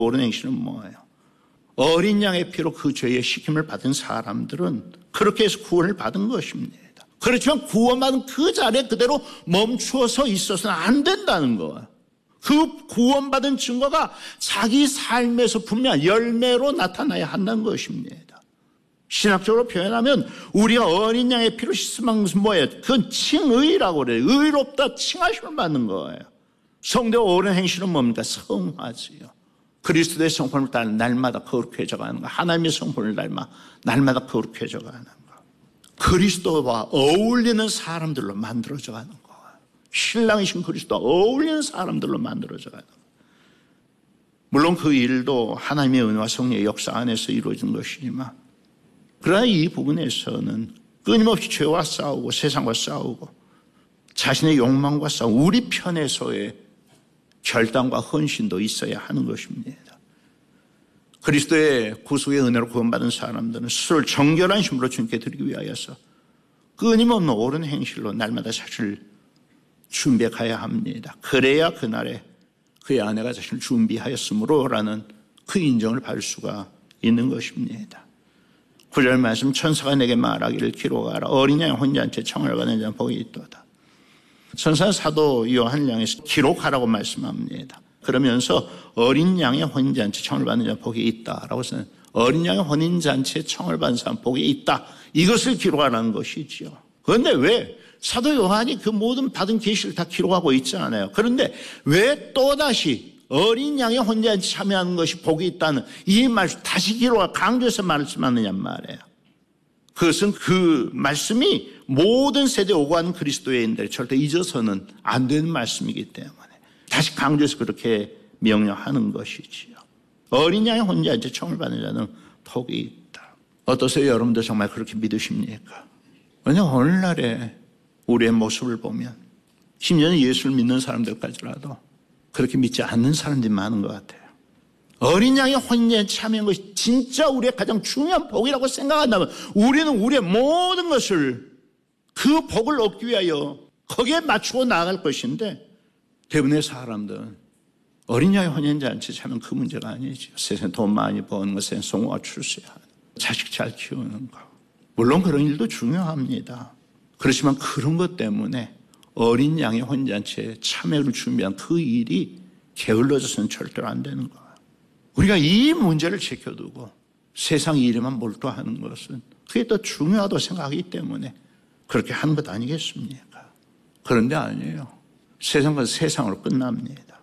옳은 행실은 뭐예요? 어린 양의 피로 그 죄의 씻김을 받은 사람들은 그렇게 해서 구원을 받은 것입니다. 그렇지만 구원받은 그 자리에 그대로 멈추어서 있어서는 안 된다는 거예요. 그 구원받은 증거가 자기 삶에서 분명한 열매로 나타나야 한다는 것입니다. 신학적으로 표현하면 우리가 어린 양의 피로 씻음한 것은 뭐예요? 그건 칭의라고 그래요. 의롭다 칭하심을 받는 거예요. 성도의 옳은 행실은 뭡니까? 성화지요. 그리스도의 성품을 따라 날마다 거룩해져 가는 거. 하나님의 성품을 닮아 날마다 거룩해져 가는 거. 그리스도와 어울리는 사람들로 만들어져 가는 거. 신랑이신 그리스도와 어울리는 사람들로 만들어져 가는 거. 물론 그 일도 하나님의 은혜와 성령의 역사 안에서 이루어진 것이지만 그러나 이 부분에서는 끊임없이 죄와 싸우고 세상과 싸우고 자신의 욕망과 싸우고 우리 편에서의 결단과 헌신도 있어야 하는 것입니다. 그리스도의 구속의 은혜로 구원받은 사람들은 스스로를 정결한 힘으로 주님께 드리기 위하여서 끊임없는 옳은 행실로 날마다 자신을 준비해 가야 합니다. 그래야 그날에 그의 아내가 자신을 준비하였으므로라는 그 인정을 받을 수가 있는 것입니다. 9절 말씀, 천사가 내게 말하기를 기록하라. 어린 양의 혼잔치에 청을 받는 자는 복이 있도다. 천사 사도 요한을 향해서 기록하라고 말씀합니다. 그러면서 어린 양의 혼인잔치에 청을 받는 자는 복이 있다라고 해서 어린 양의 혼인잔치에 청을 받는 사람 복이 있다. 이것을 기록하라는 것이지요. 그런데 왜 사도 요한이 그 모든 받은 계시를 다 기록하고 있잖아요. 그런데 왜 또다시 어린 양의 혼인잔치에 참여하는 것이 복이 있다는 이 말씀 다시 기록하고 강조해서 말씀하느냐 말이에요. 그것은 그 말씀이 모든 세대에 오고 가는 그리스도인들 절대 잊어서는 안 되는 말씀이기 때문에 다시 강조해서 그렇게 명령하는 것이지요. 어린 양의 혼인잔치에 청을 받는 자는 복이 있다. 어떠세요? 여러분들 정말 그렇게 믿으십니까? 왜냐하면 오늘날에 우리의 모습을 보면 심지어는 예수를 믿는 사람들까지라도 그렇게 믿지 않는 사람들이 많은 것 같아요. 어린 양의 혼인잔치에 참여한 것이 진짜 우리의 가장 중요한 복이라고 생각한다면 우리는 우리의 모든 것을 그 복을 얻기 위하여 거기에 맞추고 나아갈 것인데 대부분의 사람들은 어린 양의 혼인잔치에 참여한 그 문제가 아니죠. 세상에 돈 많이 버는 것, 세상에 성공과 출세하는 자식 잘 키우는 거. 물론 그런 일도 중요합니다. 그렇지만 그런 것 때문에 어린 양의 혼인잔치에 참여를 준비한 그 일이 게을러져서는 절대로 안 되는 거예요. 우리가 이 문제를 지켜두고 세상 일에만 몰두하는 것은 그게 더 중요하다고 생각하기 때문에 그렇게 하는 것 아니겠습니까? 그런데 아니에요. 세상은 세상으로 끝납니다.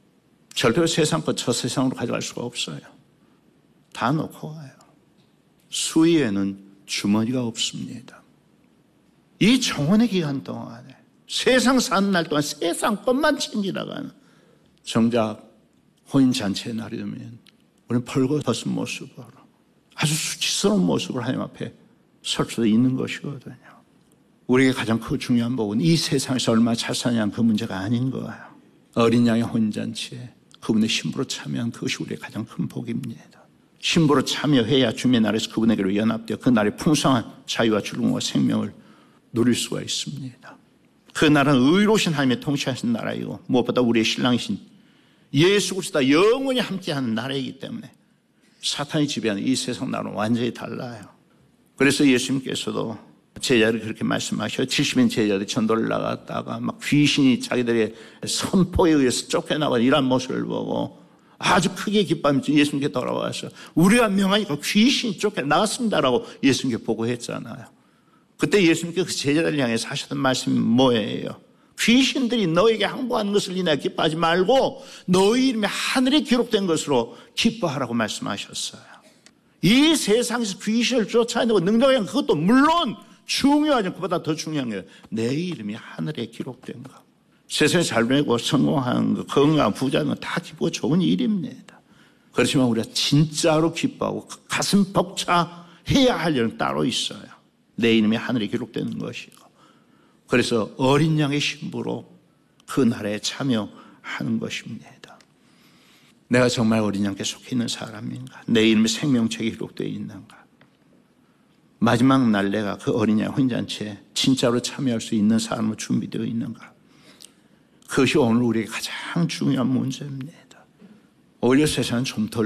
절대로 세상 것 저 세상으로 가져갈 수가 없어요. 다 놓고 가요. 수위에는 주머니가 없습니다. 이 정원의 기간 동안에 세상 사는 날 동안 세상 것만 챙기다가는 정작 혼인잔치의 날이 되면 우리는 벌거벗은 모습으로 아주 수치스러운 모습으로 하나님 앞에 설 수도 있는 것이거든요. 우리에게 가장 그 중요한 복은 이 세상에서 얼마나 잘 사냐는 그 문제가 아닌 거예요. 어린 양의 혼인잔치에 그분의 신부로 참여한 그것이 우리의 가장 큰 복입니다. 신부로 참여해야 주님의 날에서 그분에게로 연합되어 그 날의 풍성한 자유와 즐거움과 생명을 누릴 수가 있습니다. 그 나라는 의로우신 하나님의 통치하신 나라이고 무엇보다 우리의 신랑이신 예수 그리스도와 영원히 함께하는 나라이기 때문에 사탄이 지배하는 이 세상 나라는 완전히 달라요. 그래서 예수님께서도 제자들 그렇게 말씀하셔요. 70인 제자들이 전도를 나갔다가 막 귀신이 자기들의 선포에 의해서 쫓겨나가 이런 모습을 보고 아주 크게 기뻐하면서 예수님께 돌아와서 우리가 명하니까 귀신이 쫓겨나갔습니다라고 예수님께 보고했잖아요. 그때 예수님께 그 제자들을 향해서 하셨던 말씀이 뭐예요? 귀신들이 너에게 항복하는 것을 인하여 기뻐하지 말고 너희 이름이 하늘에 기록된 것으로 기뻐하라고 말씀하셨어요. 이 세상에서 귀신을 쫓아내고 능력하는 그것도 물론 중요하지만 그보다 더 중요한 게 내 이름이 하늘에 기록된 거. 세상에 잘 되고 성공하는 거, 건강, 부자는 건 다 기쁘고 좋은 일입니다. 그렇지만 우리가 진짜로 기뻐하고 가슴 벅차해야 할 일은 따로 있어요. 내 이름이 하늘에 기록되는 것이고. 그래서 어린 양의 신부로 그 날에 참여하는 것입니다. 내가 정말 어린 양께 속해 있는 사람인가? 내 이름이 생명책에 기록되어 있는가? 마지막 날 내가 그 어린 양 혼인잔치에 진짜로 참여할 수 있는 사람으로 준비되어 있는가? 그것이 오늘 우리에게 가장 중요한 문제입니다. 오히려 세상은 좀 덜